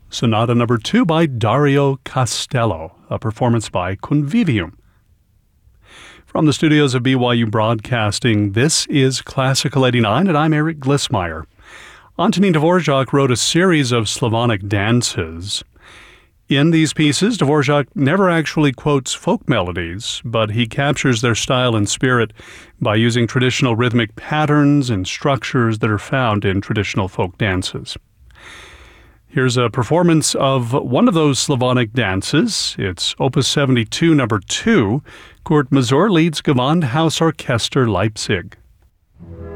Sonata Number 2 by Dario Castello, a performance by Convivium. From the studios of BYU Broadcasting, this is Classical 89, and I'm Eric Glissmeyer. Antonin Dvorak wrote a series of Slavonic dances. In these pieces, Dvorak never actually quotes folk melodies, but he captures their style and spirit by using traditional rhythmic patterns and structures that are found in traditional folk dances. Here's a performance of one of those Slavonic dances. It's Opus 72, number 2. Kurt Masur leads Gewandhausorchester Leipzig.